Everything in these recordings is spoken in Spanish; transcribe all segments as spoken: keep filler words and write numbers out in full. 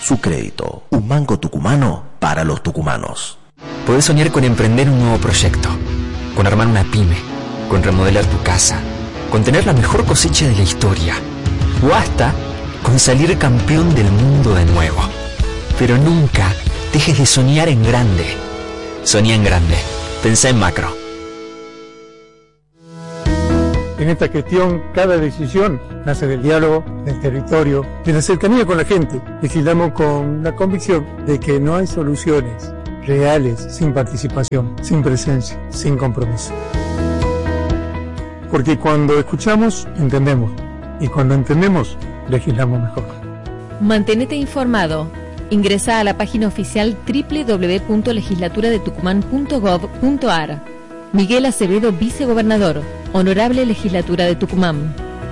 Su crédito, un banco tucumano para los tucumanos. Podés soñar con emprender un nuevo proyecto, con armar una pyme, con remodelar tu casa, con tener la mejor cosecha de la historia, o hasta con salir campeón del mundo de nuevo. Pero nunca dejes de soñar en grande. Soñá en grande. Pensá en macro. En esta gestión, cada decisión nace del diálogo, del territorio, de la cercanía con la gente. Legislamos con la convicción de que no hay soluciones reales sin participación, sin presencia, sin compromiso. Porque cuando escuchamos, entendemos. Y cuando entendemos, legislamos mejor. Mantenete informado. Ingresa a la página oficial doble u doble u doble u punto legislatura de tucumán punto gob punto ar. Miguel Acevedo, vicegobernador. Honorable Legislatura de Tucumán.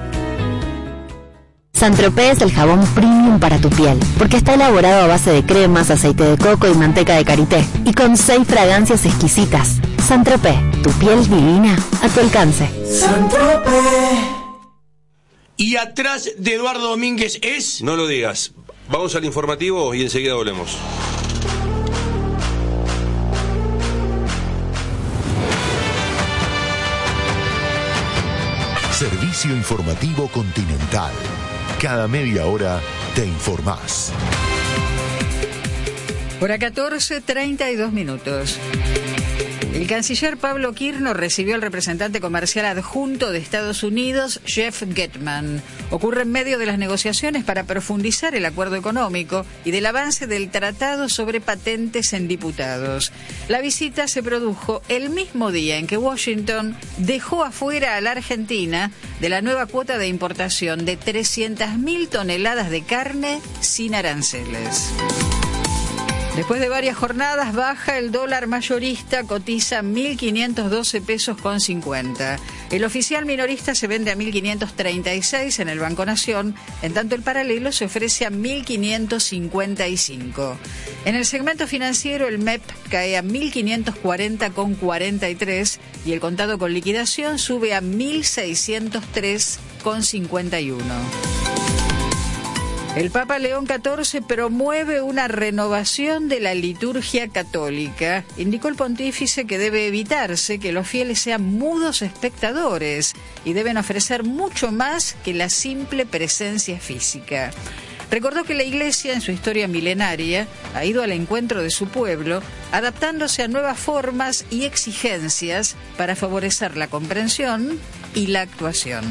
Saint-Tropez es el jabón premium para tu piel, porque está elaborado a base de cremas, aceite de coco y manteca de karité, y con seis fragancias exquisitas. Saint-Tropez, tu piel divina a tu alcance. Saint-Tropez. Y atrás de Eduardo Domínguez es... No lo digas. Vamos al informativo y enseguida volvemos. Servicio Informativo Continental. Cada media hora te informás. Hora catorce, treinta y dos minutos. El canciller Pablo Quirno recibió al representante comercial adjunto de Estados Unidos, Jeff Getman. Ocurre en medio de las negociaciones para profundizar el acuerdo económico y del avance del tratado sobre patentes en diputados. La visita se produjo el mismo día en que Washington dejó afuera a la Argentina de la nueva cuota de importación de trescientas mil toneladas de carne sin aranceles. Después de varias jornadas baja, el dólar mayorista cotiza mil quinientos doce pesos con cincuenta. El oficial minorista se vende a mil quinientos treinta y seis en el Banco Nación, en tanto el paralelo se ofrece a mil quinientos cincuenta y cinco. En el segmento financiero, el M E P cae a mil quinientos cuarenta con cuarenta y tres y el contado con liquidación sube a mil seiscientos tres con cincuenta y uno. El Papa León catorce promueve una renovación de la liturgia católica. Indicó el pontífice que debe evitarse que los fieles sean mudos espectadores y deben ofrecer mucho más que la simple presencia física. Recordó que la Iglesia, en su historia milenaria, ha ido al encuentro de su pueblo, adaptándose a nuevas formas y exigencias para favorecer la comprensión y la actuación.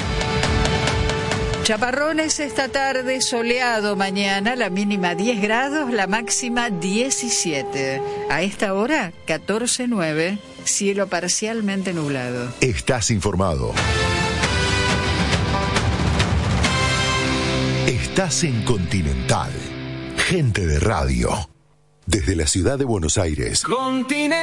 Chaparrones esta tarde, soleado mañana, la mínima diez grados, la máxima diecisiete. A esta hora, catorce nueve, cielo parcialmente nublado. Estás informado. Estás en Continental. Gente de radio. Desde la ciudad de Buenos Aires. Continental.